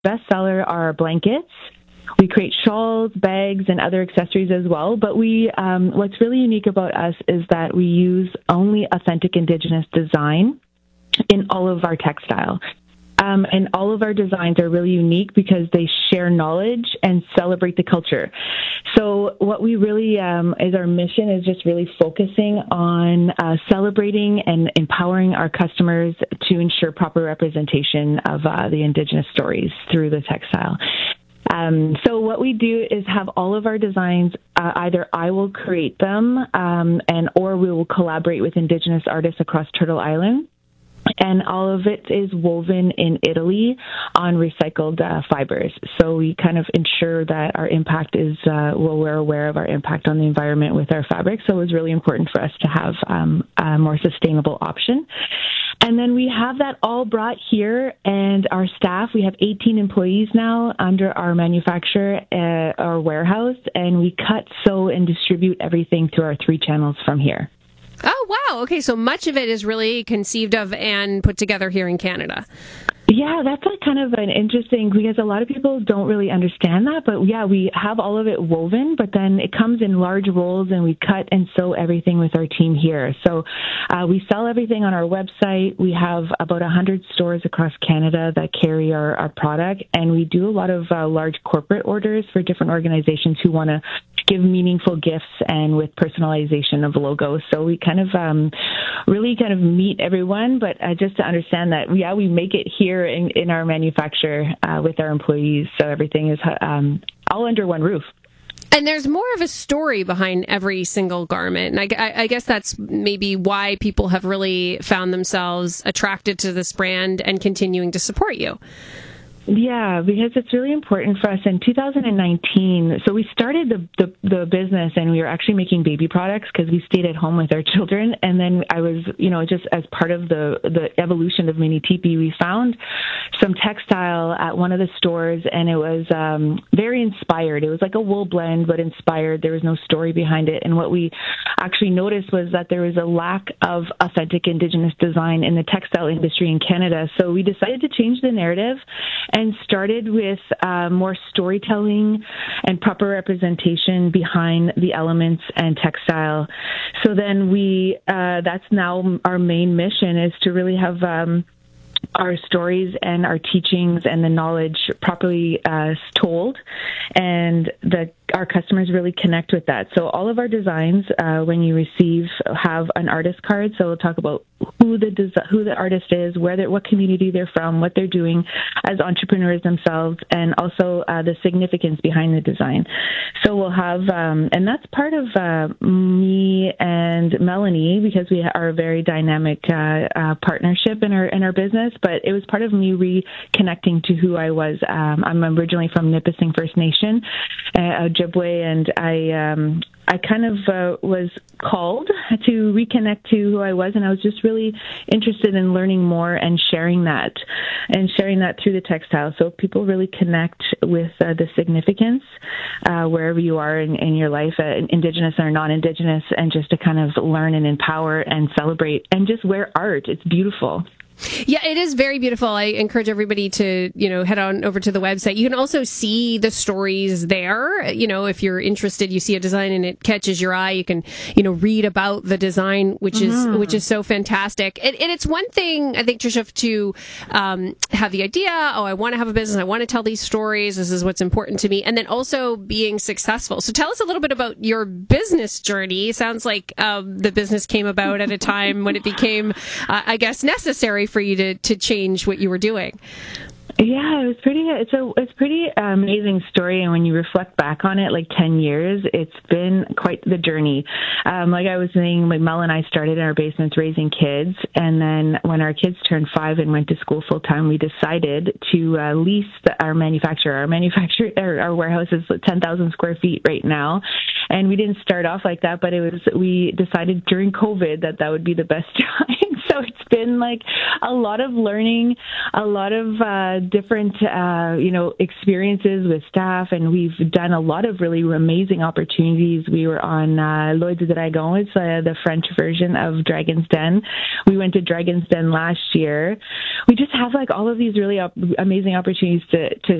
bestseller are blankets. We create shawls, bags, and other accessories as well. But what's really unique about us is that we use only authentic Indigenous design in all of our textile. And all of our designs are really unique because they share knowledge and celebrate the culture. So what we really is our mission is just really focusing on celebrating and empowering our customers to ensure proper representation of the Indigenous stories through the textile. So what we do is have all of our designs, either I will create them or we will collaborate with Indigenous artists across Turtle Island. And all of it is woven in Italy on recycled fibers. So we kind of ensure that our impact is, we're aware of our impact on the environment with our fabric. So it was really important for us to have a more sustainable option. And then we have that all brought here, and our staff, we have 18 employees now under our manufacturer, our warehouse, and we cut, sew, and distribute everything through our 3 channels from here. Oh, wow. Okay, so much of it is really conceived of and put together here in Canada. Yeah, that's kind of an interesting, because a lot of people don't really understand that. But yeah, we have all of it woven, but then it comes in large rolls and we cut and sew everything with our team here. So we sell everything on our website. We have about 100 stores across Canada that carry our product. And we do a lot of large corporate orders for different organizations who want to give meaningful gifts and with personalization of logos. So we kind of really kind of meet everyone, but just to understand that, yeah, we make it here in our manufacturer with our employees. So everything is all under one roof. And there's more of a story behind every single garment. And I guess that's maybe why people have really found themselves attracted to this brand and continuing to support you. Yeah, because it's really important for us. In 2019, so we started the business, and we were actually making baby products because we stayed at home with our children. And then I was, just as part of the evolution of Mini Teepee, we found some textile at one of the stores, and it was very inspired. It was like a wool blend, but inspired. There was no story behind it. And what we actually noticed was that there was a lack of authentic Indigenous design in the textile industry in Canada. So we decided to change the narrative and started with more storytelling and proper representation behind the elements and textile. So then that's now our main mission, is to really have our stories and our teachings and the knowledge properly told, and our customers really connect with that. So all of our designs, when you receive, have an artist card. So we'll talk about who the artist is, what community they're from, what they're doing as entrepreneurs themselves, and also the significance behind the design. So we'll have, and that's part of me and Melanie, because we are a very dynamic partnership in our business. But it was part of me reconnecting to who I was. I'm originally from Nipissing First Nation, Ojibwe, and I kind of was called to reconnect to who I was, and I was just really interested in learning more and sharing that through the textile. So people really connect with the significance wherever you are in your life, Indigenous or non-Indigenous, and just to kind of learn and empower and celebrate and just wear art. It's beautiful. Yeah, it is very beautiful. I encourage everybody to, head on over to the website. You can also see the stories there. If you're interested, you see a design and it catches your eye, you can, read about the design, which is so fantastic. And it's one thing, I think, Tricia, to have the idea, I want to have a business, I want to tell these stories, this is what's important to me, and then also being successful. So tell us a little bit about your business journey. Sounds like the business came about at a time when it became, I guess, necessary for you to change what you were doing. Yeah, it's pretty amazing story, and when you reflect back on it, like 10 years, it's been quite the journey. Like I was saying, Mel and I started in our basements raising kids, and then when our kids turned 5 and went to school full time, we decided to lease our manufacturer. Our warehouse is 10,000 square feet right now, and we didn't start off like that, but we decided during COVID that would be the best time. So it's been like a lot of learning, a lot of different, experiences with staff, and we've done a lot of really amazing opportunities. We were on Lloyd's de Dragon, it's the French version of Dragon's Den. We went to Dragon's Den last year. We just have like all of these really amazing opportunities to